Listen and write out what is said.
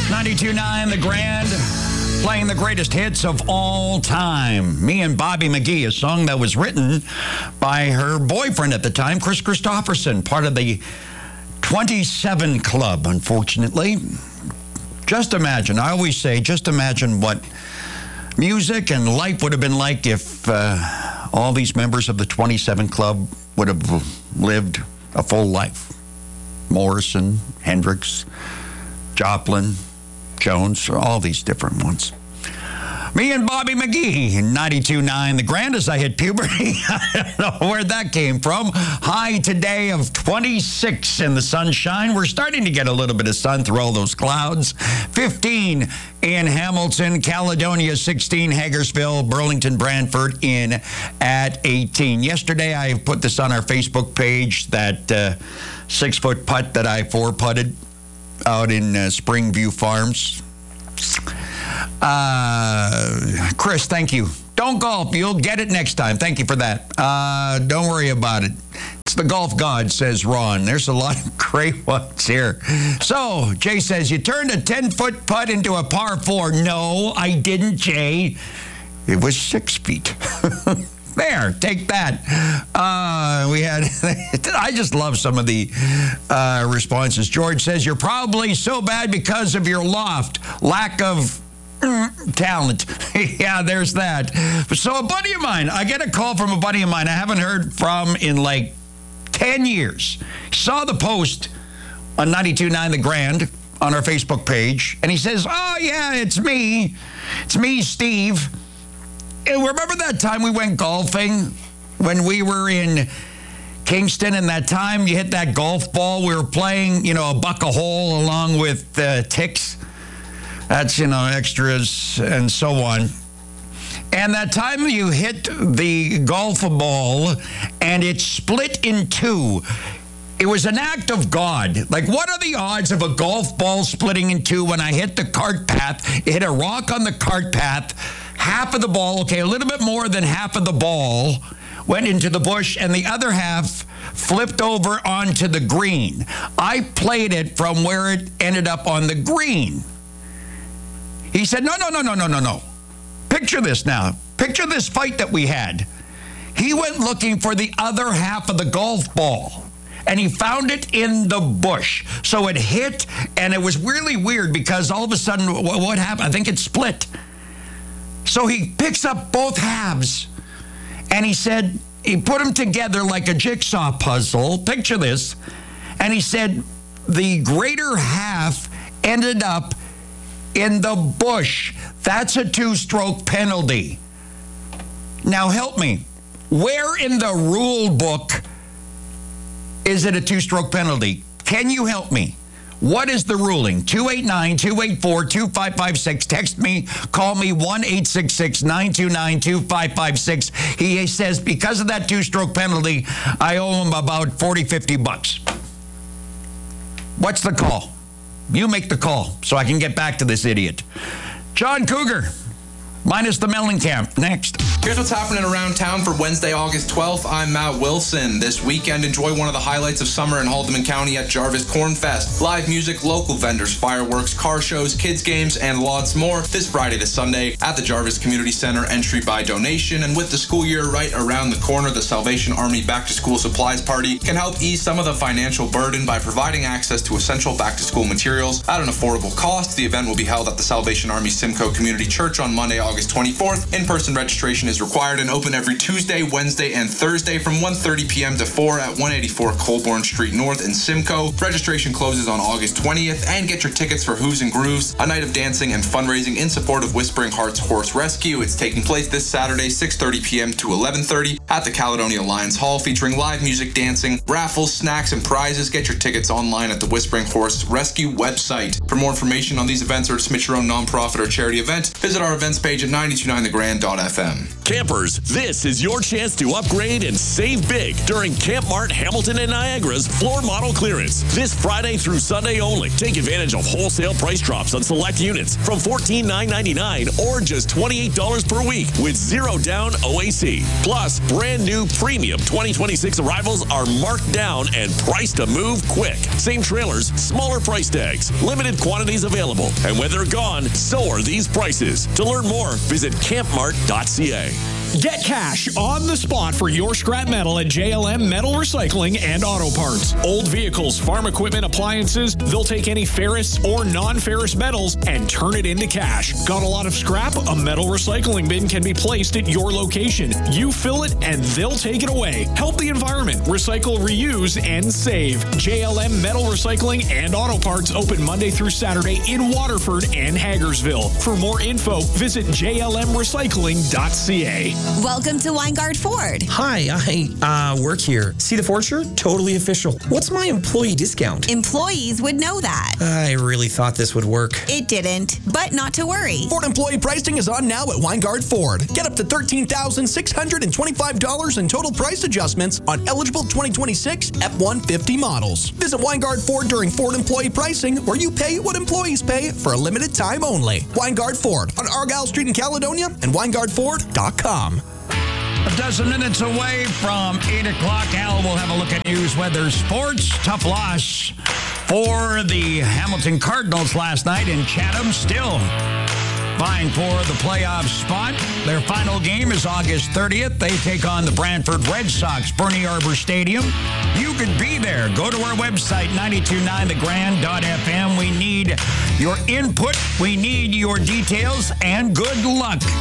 92.9 The Grand, playing the greatest hits of all time. Me and Bobby McGee, a song that was written by her boyfriend at the time, Chris Christopherson, part of the 27 Club, unfortunately. Just imagine, I always say, just imagine what music and life would have been like if all these members of the 27 Club would have lived a full life. Morrison, Hendrix, Joplin, Jones, all these different ones. Me and Bobby McGee, 92.9 The Grand, as I hit puberty. I don't know where that came from. High today of 26 in the sunshine. We're starting to get a little bit of sun through all those clouds. 15 in Hamilton, Caledonia 16, Hagersville, Burlington, Brantford in at 18. Yesterday, I put this on our Facebook page, that 6-foot putt that I 4-putted out in Springview Farms. Chris, thank you. Don't golf. You'll get it next time. Thank you for that. Don't worry about it. It's the golf god, says Ron. There's a lot of great ones here. So, Jay says, you turned a 10-foot putt into a par 4. No, I didn't, Jay. It was 6 feet. There, take that. I just love some of the responses. George says, you're probably so bad because of your loft. Lack of talent. Yeah, there's that. So a buddy of mine, I get a call from a buddy of mine I haven't heard from in like 10 years. Saw the post on 92.9 The Grand on our Facebook page, and he says, oh, yeah, it's me. It's me, Steve. And remember that time we went golfing when we were in Kingston, and that time you hit that golf ball? We were playing, a buck a hole along with ticks. That's, extras and so on. And that time you hit the golf ball and it split in two. It was an act of God. Like, what are the odds of a golf ball splitting in two? When I hit the cart path, it hit a rock on the cart path. Half of the ball, a little bit more than half of the ball went into the bush, and the other half flipped over onto the green. I played it from where it ended up on the green. He said, no. Picture this now. Picture this fight that we had. He went looking for the other half of the golf ball, and he found it in the bush. So it hit, and it was really weird because all of a sudden, what happened? I think it split. So he picks up both halves, and he said, he put them together like a jigsaw puzzle. Picture this. And he said, the greater half ended up in the bush. That's a 2-stroke penalty. Now help me. Where in the rule book is it a 2-stroke penalty? Can you help me? What is the ruling? 289-284-2556. Text me, call me, 1-866-929-2556. He says because of that 2-stroke penalty, I owe him about $40-50. What's the call? You make the call so I can get back to this idiot. John Cougar, minus the Mellencamp. Next. Here's what's happening around town for Wednesday, August 12th. I'm Matt Wilson. This weekend, enjoy one of the highlights of summer in Haldeman County at Jarvis Corn Fest. Live music, local vendors, fireworks, car shows, kids games, and lots more this Friday to Sunday at the Jarvis Community Center, entry by donation. And with the school year right around the corner, the Salvation Army Back to School Supplies Party can help ease some of the financial burden by providing access to essential back to school materials at an affordable cost. The event will be held at the Salvation Army Simcoe Community Church on Monday, August 24th. In-person registration is required and open every Tuesday, Wednesday, and Thursday from 1:30 p.m. to 4 at 184 Colborne Street North in Simcoe. Registration closes on August 20th, and get your tickets for Who's and Grooves, a night of dancing and fundraising in support of Whispering Hearts Horse Rescue. It's taking place this Saturday, 6:30 p.m. to 11:30 at the Caledonia Lions Hall, featuring live music, dancing, raffles, snacks, and prizes. Get your tickets online at the Whispering Horse Rescue website. For more information on these events or to submit your own nonprofit or charity event, visit our events page page at 929thegrand.fm. Campers, this is your chance to upgrade and save big during Camp Mart Hamilton and Niagara's floor model clearance. This Friday through Sunday only. Take advantage of wholesale price drops on select units from $14,999 or just $28 per week with zero down OAC. Plus, brand new premium 2026 arrivals are marked down and priced to move quick. Same trailers, smaller price tags, limited quantities available. And when they're gone, so are these prices. To learn more, visit campmart.ca. Get cash on the spot for your scrap metal at JLM Metal Recycling and Auto Parts. Old vehicles, farm equipment, appliances, they'll take any ferrous or non-ferrous metals and turn it into cash. Got a lot of scrap? A metal recycling bin can be placed at your location. You fill it and they'll take it away. Help the environment. Recycle, reuse, and save. JLM Metal Recycling and Auto Parts open Monday through Saturday in Waterford and Hagersville. For more info, visit jlmrecycling.ca. Welcome to Weingart Ford. Hi, I work here. See the Ford shirt? Totally official. What's my employee discount? Employees would know that. I really thought this would work. It didn't, but not to worry. Ford employee pricing is on now at Weingart Ford. Get up to $13,625 in total price adjustments on eligible 2026 F-150 models. Visit Weingart Ford during Ford employee pricing, where you pay what employees pay for a limited time only. Weingart Ford on Argyle Street in Caledonia and WeingartFord.com. A dozen minutes away from 8 o'clock, Al will have a look at news, weather, sports. Tough loss for the Hamilton Cardinals last night in Chatham. Still vying for the playoff spot. Their final game is August 30th. They take on the Brantford Red Sox, Bernie Arbor Stadium. You could be there. Go to our website, 929thegrand.fm. We need your input. We need your details, and good luck.